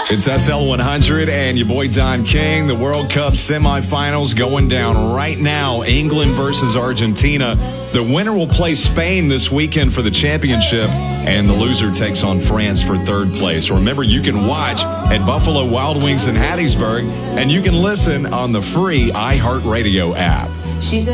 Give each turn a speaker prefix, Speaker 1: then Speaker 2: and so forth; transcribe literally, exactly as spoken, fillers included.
Speaker 1: It's S L one hundred and your boy Don King. The World Cup semifinals going down right now. England versus Argentina. The winner will play Spain this weekend for the championship, and the loser takes on France for third place. Remember, you can watch at Buffalo Wild Wings in Hattiesburg, and you can listen on the free iHeartRadio app.
Speaker 2: She's a